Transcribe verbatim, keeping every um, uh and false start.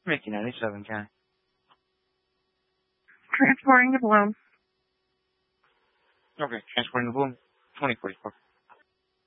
Mickey ninety-seven, Ken. Transporting to Bloom. Okay, transporting to Bloom. twenty forty-four.